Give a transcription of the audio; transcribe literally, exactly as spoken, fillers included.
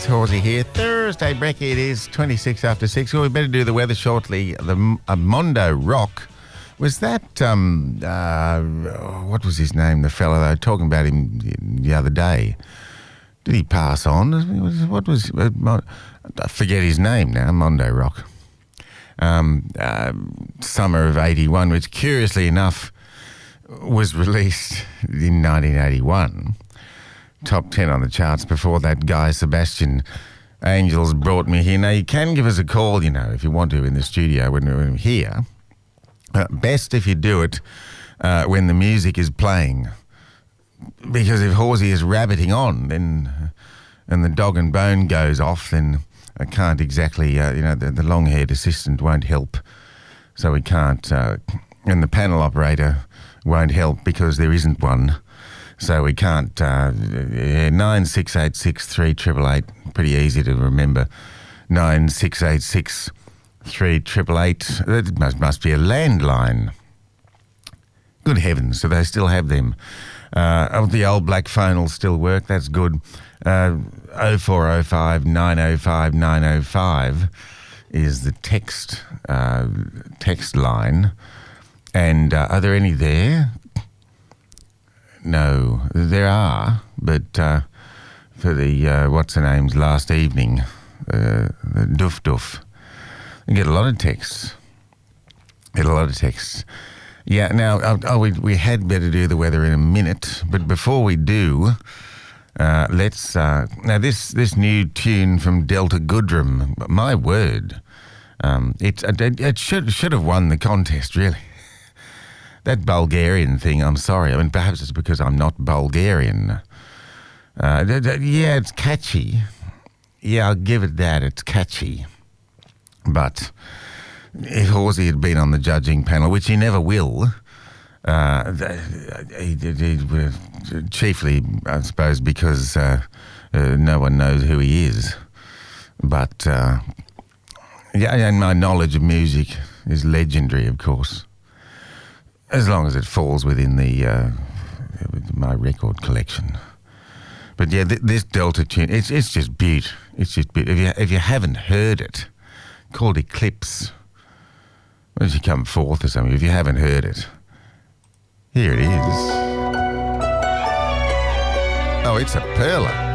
It's Horsey here. Thursday, Brecky, it is twenty-six after six. Well, we better do the weather shortly. The uh, Mondo Rock. Was that, um, uh, what was his name, the fellow they were talking about him the other day? Did he pass on? What was, uh, I forget his name now, Mondo Rock. Um, uh, summer of eighty-one, which curiously enough was released in nineteen eighty-one. Top ten on the charts before that Guy Sebastian, Angels Brought Me Here. Now, you can give us a call, you know, if you want to, in the studio when we're here. Uh, best if you do it uh, when the music is playing. Because if Horsey is rabbiting on, then uh, and the dog and bone goes off, then I can't exactly, uh, you know, the, the long-haired assistant won't help. So we can't, uh, and the panel operator won't help because there isn't one. So we can't, uh, yeah, nine six eight six three eight eight eight, pretty easy to remember, nine six eight six three eight eight eight, that must, must be a landline. Good heavens, do they still have them? Uh, oh, the old black phone will still work, that's good. Uh, oh four oh five nine oh five nine oh five is the text, uh, text line. And uh, are there any there? No, there are, but uh, for the, uh, what's the name's last evening, uh, the Doof Doof, you get a lot of texts. Get a lot of texts. Yeah, now, oh, oh, we, we had better do the weather in a minute, but before we do, uh, let's, uh, now this, this new tune from Delta Goodrem, my word, um, it, it, it should, should have won the contest, really. That Bulgarian thing, I'm sorry. I mean, perhaps it's because I'm not Bulgarian. Uh, d- d- yeah, it's catchy. Yeah, I'll give it that. It's catchy. But if Horsey had been on the judging panel, which he never will, uh, he, he, he, chiefly, I suppose, because uh, uh, no one knows who he is. But, uh, yeah, and my knowledge of music is legendary, of course. As long as it falls within the uh, my record collection. But yeah, th- this Delta tune, it's it's just beaut. It's just beaut. If you if you haven't heard it, called Eclipse. Why don't you come forth or something? If you haven't heard it, here it is. Oh, it's a perler.